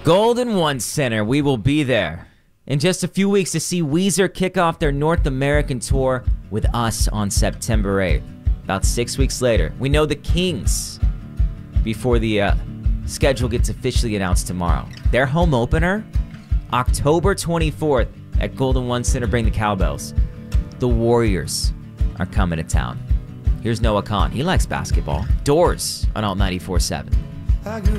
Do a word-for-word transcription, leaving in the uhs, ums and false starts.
Golden One Center, we will be there in just a few weeks to see Weezer kick off their North American tour with us on September eighth. About six weeks later, we know the Kings before the uh, schedule gets officially announced tomorrow. Their home opener, October twenty-fourth at Golden One Center. Bring the cowbells. The Warriors are coming to town. Here's Noah Khan. He likes basketball. Doors on Alt ninety-four point seven.